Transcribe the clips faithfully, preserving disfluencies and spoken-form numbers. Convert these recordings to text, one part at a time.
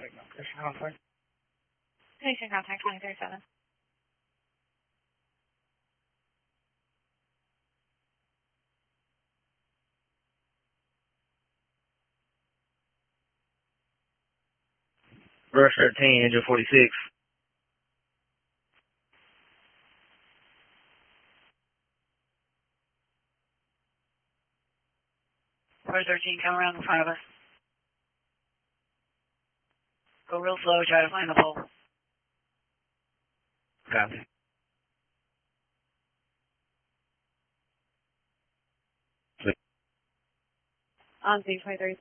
Station contact twenty thirty-seven. Verse thirteen, engine forty-six. Verse thirteen, come around in front of us. Go real slow, try to find the pole. Copy. On scene twenty thirty.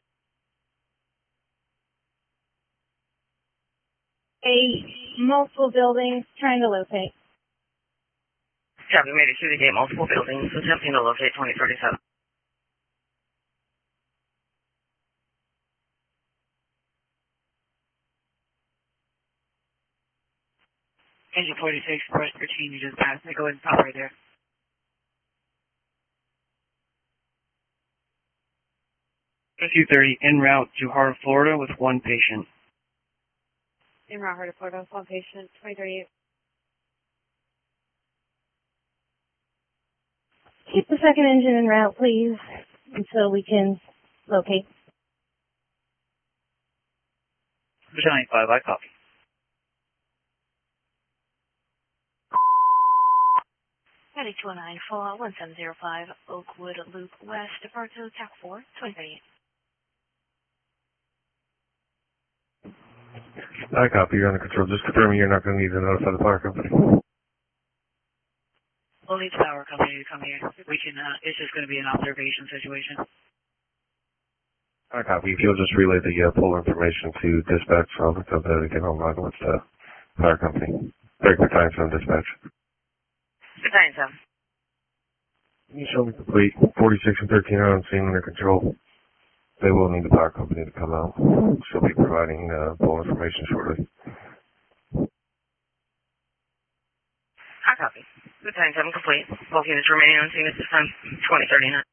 A multiple buildings trying to locate. Copy, made it through the gate, multiple buildings, attempting to locate twenty thirty-seven. Engine forty-six, verse thirteen, you just passed it. Go ahead and stop right there. Rescue thirty, en route to Heart of Florida with one patient. In route, Heart of Florida, one patient, twenty thirty-eight. Keep the second engine en route, please, until we can locate. ninety-five, I copy. ninety-two oh nine, full one seven zero five, Oakwood Loop West, Departure, T A C four, twenty thirty-eight. I copy, you're under control. Just confirming you're not going to need to notify the fire company. We'll need the power company to come here. We can, uh, it's just going to be an observation situation. I copy. If you'll just relay the uh, poll information to dispatch, so I'll look up that again online with the fire company. Break the time from dispatch. Good time, Sam. You show me complete. forty-six and thirteen are on scene under control. They will need the power company to come out. She'll be providing uh, full information shortly. I copy. Good time, Sam, complete. Both units remaining on scene at this time, twenty thirty-nine.